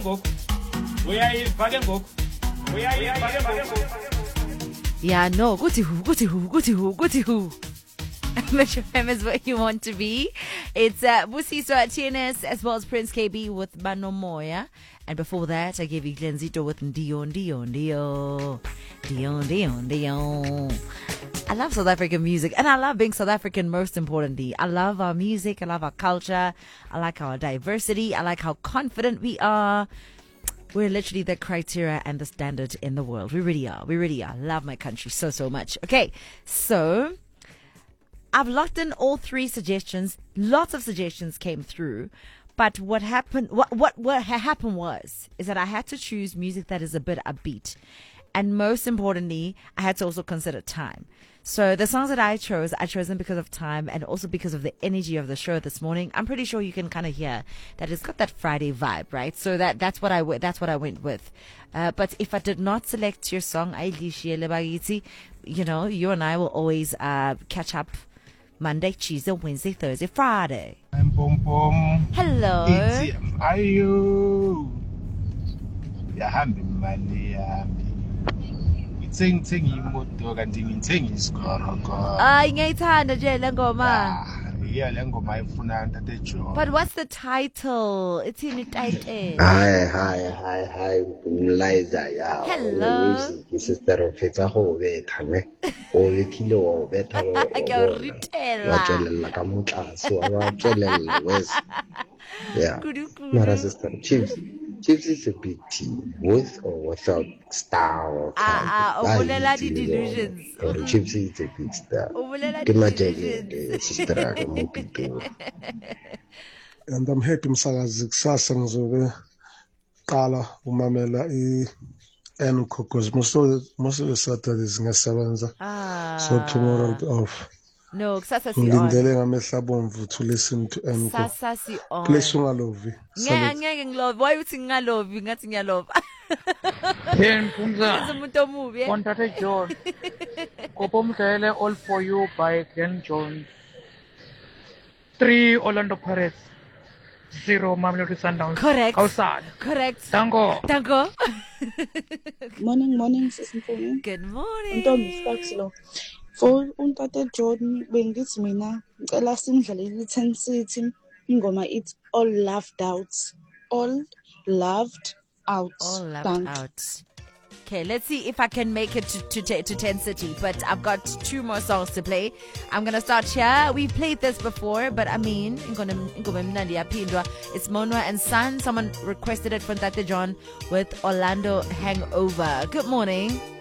Yeah, no. Guti who. Metro FM is what you want to be. It's Busiso at TNS as well as Prince KB with Banomoya. And before that, I gave you Glenzito with Dion. I love South African music and I love being South African most importantly. I love our music, I love our culture, I like our diversity, I like how confident we are. We're literally the criteria and the standard in the world. We really are. Love my country so much. Okay, so I've locked in all three suggestions. Lots of suggestions came through. But what happened was that I had to choose music that is a bit upbeat. And most importantly, I had to also consider time. So the songs that I chose them because of time and also because of the energy of the show this morning. I'm pretty sure you can kind of hear that it's got that Friday vibe, right? So that's what I went with. But if I did not select your song, you know, you and I will always catch up Monday, Tuesday, Wednesday, Thursday, Friday. Hello. Ayo. Yahambi mali yami. Ngithengi imoto kanti ngithengi isikoro. Ngiyayithanda nje le ngoma. Yeah, le ngoma ifuna Ntate John. But what's the title? It's in the title. Hi, Liza. Yeah. Hello. Sister of Feta ho betha ne. O le kilo betha ho. Ritela. Wa tshwelella ka motlatsi wa tshwelella wes. Yeah. Mara sister Chiefs is a big team with or without star or Obulela di delusions. Or Chiefs is a big star. Ke majele sister ka mopito. And I'm happy msakazi kusasa ngizobe qala umamela Enko because most of the Saturdays ngiyasebenza. So tomorrow I'll be off. No, kusasa si on. Ngilindele ngamehla bomvu to listen to Enko. Kusasa si on. Please ungalovi. Ngeke ngilovi. Why uthi ngalovi ngathi ngiyalova? Phumza. Umuntu omubi. Ntate John. Kopomdlele All For You by Glenn Jones. 3 Orlando Pirates. 0 Mamelodi Sundowns. Correct. Outside. Correct. Dango. Morning, Sisimfoni. Good morning. Ntombi Sparkslo. For uNtate John bengithi mina ngicela simdlalele i-10 City ingoma it's All Loved Out. All loved out. Okay, let's see if I can make it to 10 City, but I've got 2 more songs to play. I'm going to start here. We've played this before, but I mean, it's Monwa and Son. Someone requested it from Tate John with Orlando Hangover. Good morning.